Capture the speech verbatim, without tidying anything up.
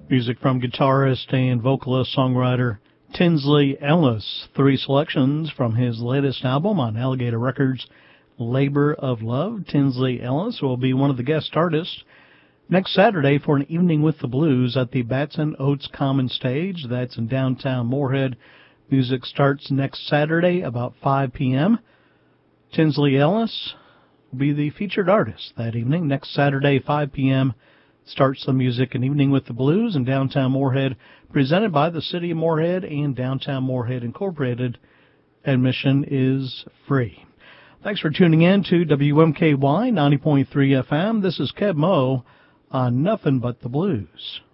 Music from guitarist and vocalist songwriter Tinsley Ellis. Three selections from his latest album on Alligator Records, Labor of Love. Tinsley Ellis will be one of the guest artists next Saturday for an evening with the blues at the Batson Oates Common Stage. That's in downtown Moorhead. Music starts next Saturday about five p.m. Tinsley Ellis will be the featured artist that evening. Next Saturday, five p.m., starts the music and evening with the blues in downtown Moorhead, presented by the City of Moorhead and Downtown Moorhead Incorporated. Admission is free. Thanks for tuning in to W M K Y ninety point three F M. This is Kev Moe on Nothing But the Blues.